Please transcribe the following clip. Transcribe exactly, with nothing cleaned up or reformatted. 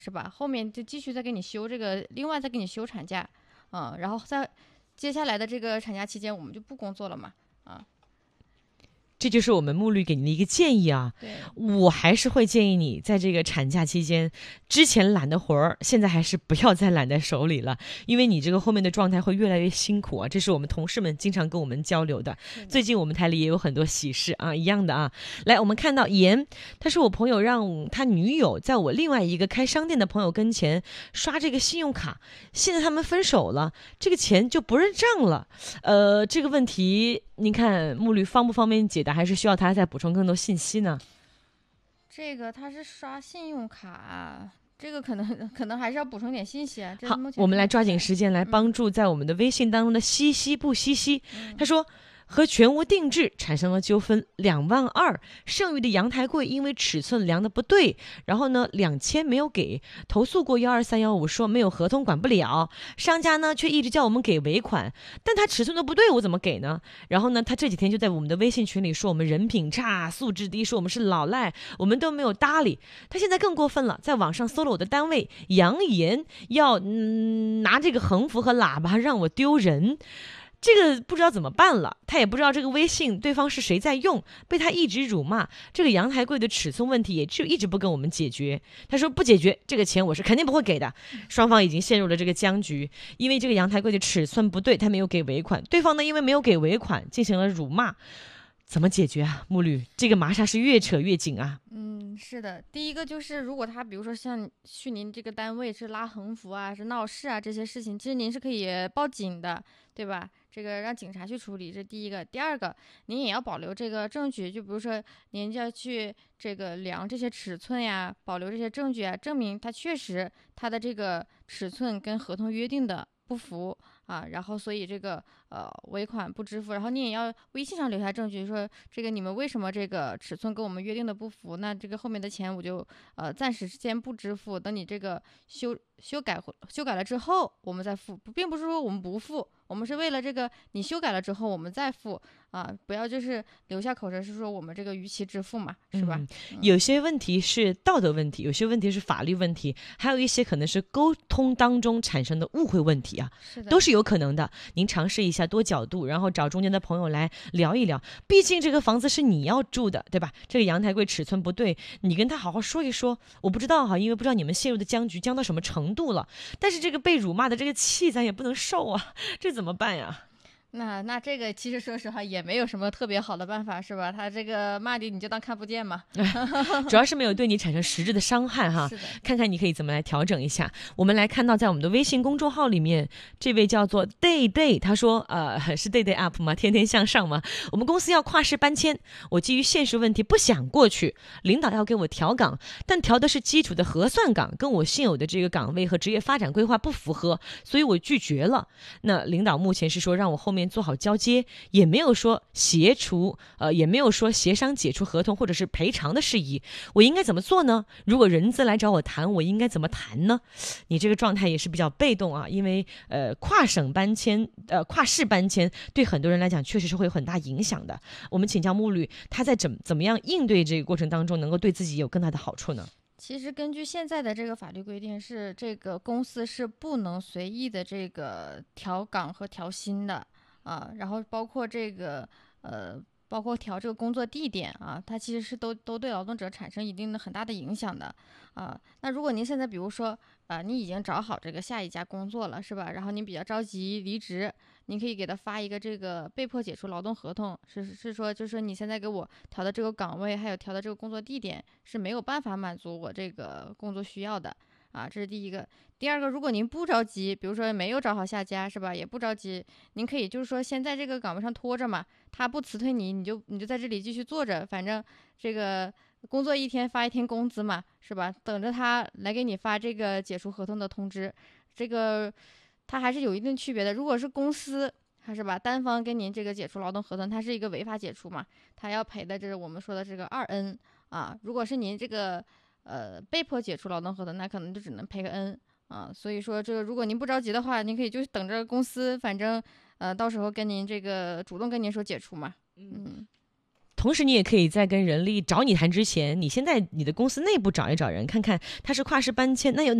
是吧？后面就继续再给你休这个，另外再给你休产假，嗯，然后在接下来的这个产假期间，我们就不工作了嘛，啊， 这就是我们木律给您的一个建议啊， 对， 我还是会建议你在这个产假期间，之前揽的活儿，现在还是不要再揽在手里了，因为你这个后面的状态会越来越辛苦啊，这是我们同事们经常跟我们交流的。最近我们台里也有很多喜事啊，一样的啊。来，我们看到严，他说我朋友让他女友在我另外一个开商店的朋友跟前刷这个信用卡，现在他们分手了，这个钱就不认账了。呃，这个问题您看木律方不方便解答，还是需要他再补充更多信息呢？ 这个他是刷信用卡，这个可能可能还是要补充点信息啊。这好， 目前我们来抓紧看不出来时间来帮助在我们的微信当中的西西不西西。 嗯他说和全屋定制产生了纠纷，两万二，剩余的阳台柜因为尺寸量的不对，然后呢两千没有给，投诉过幺二三幺五说没有合同管不了，商家呢却一直叫我们给尾款，但他尺寸都不对，我怎么给呢？然后呢他这几天就在我们的微信群里说我们人品差，素质低，说我们是老赖，我们都没有搭理。他现在更过分了，在网上搜了我的单位，扬言要嗯拿这个横幅和喇叭让我丢人。这个不知道怎么办了，他也不知道这个微信对方是谁在用，被他一直辱骂。这个阳台柜的尺寸问题也就一直不跟我们解决。他说不解决，这个钱我是肯定不会给的。双方已经陷入了这个僵局，因为这个阳台柜的尺寸不对，他没有给尾款，对方呢因为没有给尾款进行了辱骂。怎么解决啊，木律？这个麻纱是越扯越紧啊。 嗯，是的，第一个就是如果他比如说像去您这个单位是拉横幅啊、是闹事啊这些事情，其实您是可以报警的，对吧？这个让警察去处理，这第一个。第二个，您也要保留这个证据，就比如说您就要去这个量这些尺寸呀，保留这些证据啊，证明他确实他的这个尺寸跟合同约定的不符啊，然后所以这个呃尾款不支付，然后你也要微信上留下证据，说这个你们为什么这个尺寸跟我们约定的不符？那这个后面的钱我就呃暂时先不支付，等你这个修修改修改了之后我们再付，并不是说我们不付，我们是为了这个你修改了之后我们再付啊，不要就是留下口舌是说我们这个逾期支付嘛，是吧？ 嗯， 嗯有些问题是道德问题，有些问题是法律问题，还有一些可能是沟通当中产生的误会问题啊， 是的， 都是有可能的。您尝试一下多角度，然后找中间的朋友来聊一聊。毕竟这个房子是你要住的，对吧？这个阳台柜尺寸不对，你跟他好好说一说。我不知道哈，因为不知道你们陷入的僵局僵到什么程度了。但是这个被辱骂的这个气咱也不能受啊，这怎么办呀？ 那那这个其实说实话也没有什么特别好的办法，是吧？他这个骂你，你就当看不见嘛。 主要是没有对你产生实质的伤害哈。 是的， 看看你可以怎么来调整一下。我们来看到在我们的微信公众号里面，这位叫做 Day Day， 他说呃是 Day Day Up 吗？天天向上吗？我们公司要跨市搬迁，我基于现实问题不想过去，领导要给我调岗，但调的是基础的核算岗，跟我现有的这个岗位和职业发展规划不符合，所以我拒绝了。那领导目前是说让我后面做好交接，也没有说协除，呃，也没有说协商解除合同或者是赔偿的事宜，我应该怎么做呢？如果人资来找我谈，我应该怎么谈呢？你这个状态也是比较被动啊，因为呃跨省搬迁，呃跨市搬迁，对很多人来讲确实是会有很大影响的。我们请教木律，他在怎怎么样应对这个过程当中，能够对自己有更大的好处呢？ 其实根据现在的这个法律规定，是这个公司是不能随意的这个调岗和调薪的啊，然后包括这个呃，包括调这个工作地点啊，它其实是都都对劳动者产生一定的很大的影响的啊。那如果您现在比如说啊，你已经找好这个下一家工作了，是吧？然后你比较着急离职，你可以给他发一个这个被迫解除劳动合同，是是说，就是说你现在给我调的这个岗位，还有调的这个工作地点是没有办法满足我这个工作需要的啊，这是第一个。第二个，如果您不着急，比如说没有找好下家，是吧？也不着急，您可以就是说先在这个岗位上拖着嘛，他不辞退你，你就你就在这里继续做着，反正这个工作一天发一天工资嘛，是吧？等着他来给你发这个解除合同的通知，这个它还是有一定区别的。如果是公司，它是吧，单方跟您这个解除劳动合同，它是一个违法解除嘛，它要赔的这是我们说的这个二 N 啊。如果是您这个呃被迫解除劳动合同，那可能就只能赔个 N 啊。所以说这个如果您不着急的话，您可以就等着公司，反正呃到时候跟您这个主动跟您说解除嘛，嗯。 同时你也可以在跟人力找你谈之前，你先在你的公司内部找一找人，看看他是跨市搬迁，那有